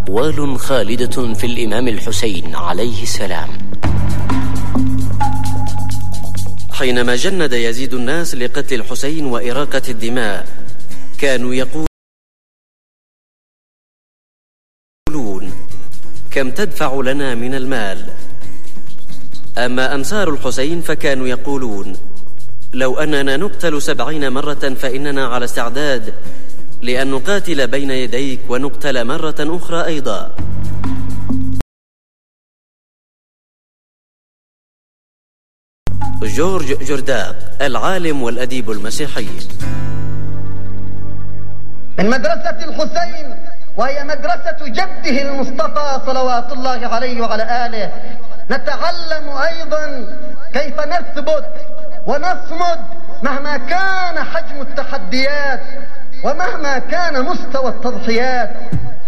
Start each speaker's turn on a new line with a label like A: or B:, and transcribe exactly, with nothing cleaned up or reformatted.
A: أقوال خالدة في الإمام الحسين عليه السلام.
B: حينما جند يزيد الناس لقتل الحسين وإراقة الدماء كانوا يقولون: كم تدفع لنا من المال؟ أما أنصار الحسين فكانوا يقولون: لو أننا نقتل سبعين مرة فإننا على استعداد لأن نقاتل بين يديك ونقتل مرة أخرى أيضا. جورج جرداق، العالم والأديب المسيحي.
C: من مدرسة الحسين، وهي مدرسة جده المصطفى صلوات الله عليه وعلى آله، نتعلم أيضا كيف نثبت ونصمد مهما كان حجم التحديات ومهما كان مستوى التضحيات.